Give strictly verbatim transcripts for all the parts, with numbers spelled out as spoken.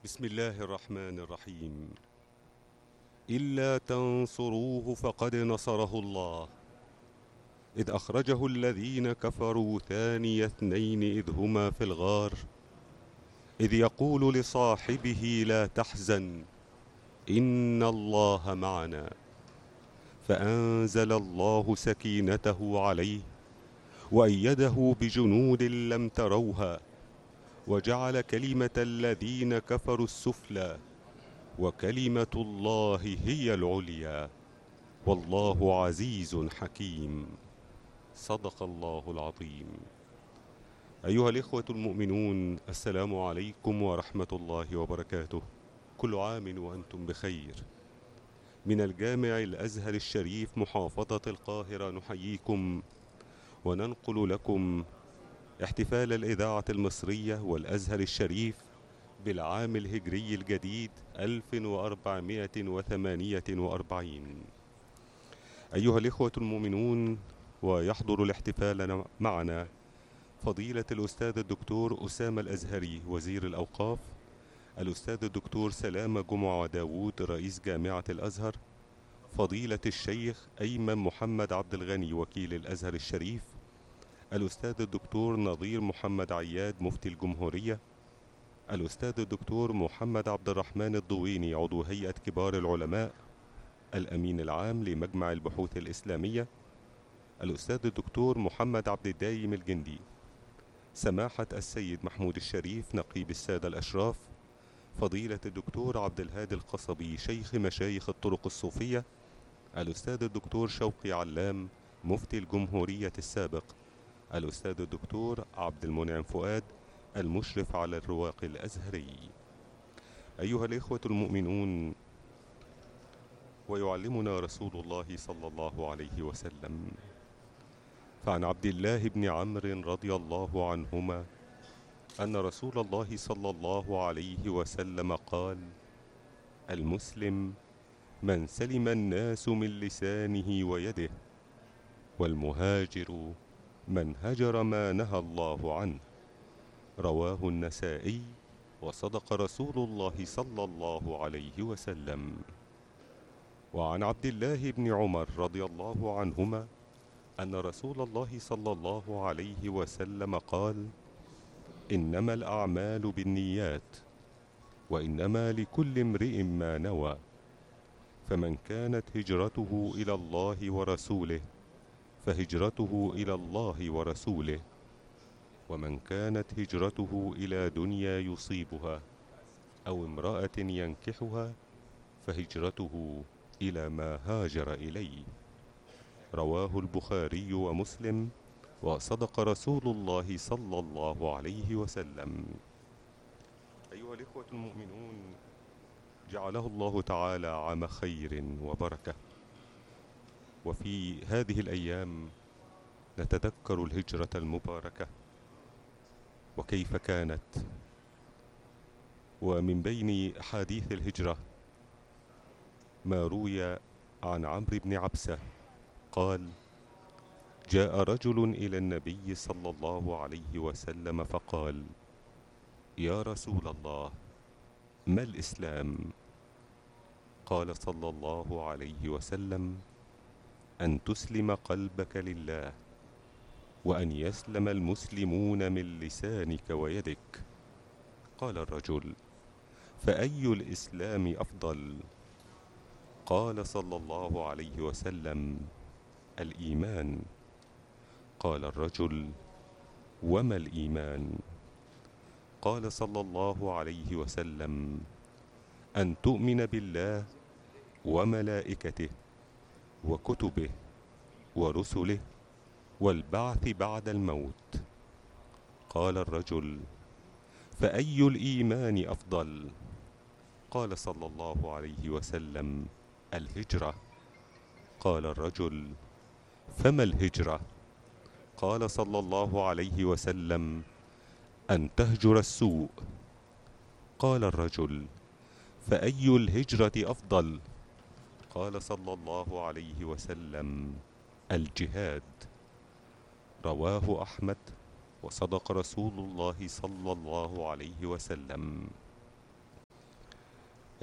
بسم الله الرحمن الرحيم. إلا تنصروه فقد نصره الله إذ أخرجه الذين كفروا ثاني اثنين إذ هما في الغار إذ يقول لصاحبه لا تحزن إن الله معنا فأنزل الله سكينته عليه وأيده بجنود لم تروها وجعل كلمة الذين كفروا السفلى وكلمة الله هي العليا والله عزيز حكيم. صدق الله العظيم. أيها الإخوة المؤمنون، السلام عليكم ورحمة الله وبركاته. كل عام وأنتم بخير. من الجامع الأزهر الشريف محافظة القاهرة نحييكم وننقل لكم احتفال الإذاعة المصرية والأزهر الشريف بالعام الهجري الجديد ألف وأربعمائة وثمانية وأربعين. أيها الإخوة المؤمنون، ويحضر الاحتفال معنا فضيلة الأستاذ الدكتور أسامة الأزهري وزير الأوقاف، الأستاذ الدكتور سلامة جمعة داوود رئيس جامعة الأزهر، فضيلة الشيخ أيمن محمد عبد الغني وكيل الأزهر الشريف، الأستاذ الدكتور نظير محمد عياد مفتي الجمهورية، الأستاذ الدكتور محمد عبد الرحمن الضويني عضو هيئة كبار العلماء، الأمين العام لمجمع البحوث الإسلامية، الأستاذ الدكتور محمد عبد الدايم الجندي، سماحة السيد محمود الشريف نقيب السادة الأشراف، فضيلة الدكتور عبد الهادي القصبي شيخ مشايخ الطرق الصوفية، الأستاذ الدكتور شوقي علام مفتي الجمهورية السابق، الأستاذ الدكتور عبد المنعم فؤاد المشرف على الرواق الأزهري. أيها الإخوة المؤمنون، ويعلمنا رسول الله صلى الله عليه وسلم فعن عبد الله بن عمرو رضي الله عنهما أن رسول الله صلى الله عليه وسلم قال: المسلم من سلم الناس من لسانه ويده، والمهاجر من هجر ما نهى الله عنه. رواه النسائي، وصدق رسول الله صلى الله عليه وسلم. وعن عبد الله بن عمر رضي الله عنهما أن رسول الله صلى الله عليه وسلم قال: إنما الأعمال بالنيات، وإنما لكل امرئ ما نوى، فمن كانت هجرته إلى الله ورسوله فهجرته إلى الله ورسوله، ومن كانت هجرته إلى دنيا يصيبها أو امرأة ينكحها فهجرته إلى ما هاجر إليه. رواه البخاري ومسلم، وصدق رسول الله صلى الله عليه وسلم. أيها الإخوة المؤمنون، جعله الله تعالى عام خير وبركة، وفي هذه الأيام نتذكر الهجرة المباركة وكيف كانت. ومن بين أحاديث الهجرة ما روي عن عمرو بن عبسة قال: جاء رجل إلى النبي صلى الله عليه وسلم فقال: يا رسول الله، ما الإسلام؟ قال صلى الله عليه وسلم: أن تسلم قلبك لله، وأن يسلم المسلمون من لسانك ويدك. قال الرجل: فأي الإسلام أفضل؟ قال صلى الله عليه وسلم: الإيمان. قال الرجل: وما الإيمان؟ قال صلى الله عليه وسلم: أن تؤمن بالله وملائكته وكتبه ورسله والبعث بعد الموت. قال الرجل: فأي الإيمان أفضل؟ قال صلى الله عليه وسلم: الهجرة. قال الرجل: فما الهجرة؟ قال صلى الله عليه وسلم: أن تهجر السوء. قال الرجل: فأي الهجرة أفضل؟ قال صلى الله عليه وسلم: الجهاد. رواه أحمد، وصدق رسول الله صلى الله عليه وسلم.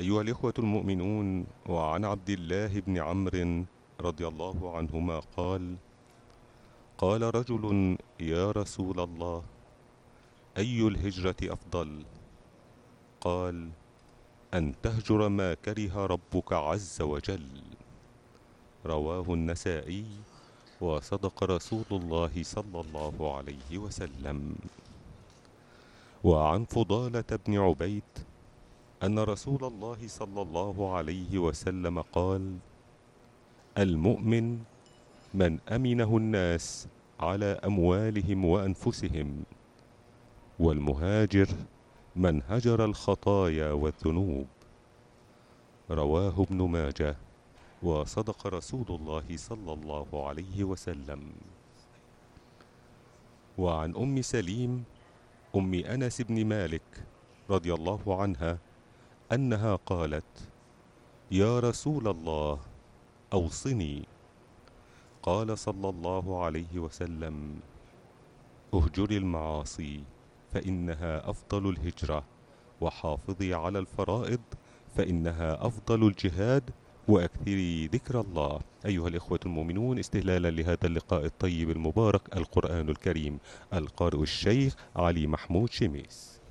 أيها الإخوة المؤمنون، وعن عبد الله بن عمرو رضي الله عنهما قال: قال رجل: يا رسول الله، أي الهجرة أفضل؟ قال: أن تهجر ما كره ربك عز وجل. رواه النسائي، وصدق رسول الله صلى الله عليه وسلم. وعن فضالة بن عبيد أن رسول الله صلى الله عليه وسلم قال: المؤمن من أمنه الناس على أموالهم وأنفسهم، والمهاجر من هجر الخطايا والذنوب. رواه ابن ماجه، وصدق رسول الله صلى الله عليه وسلم. وعن أم سليم أم أنس بن مالك رضي الله عنها أنها قالت: يا رسول الله، أوصني. قال صلى الله عليه وسلم: اهجري المعاصي فإنها أفضل الهجرة، وحافظي على الفرائض فإنها أفضل الجهاد، وأكثري ذكر الله. أيها الإخوة المؤمنون، استهلالا لهذا اللقاء الطيب المبارك، القرآن الكريم، القارئ الشيخ علي محمود شميس.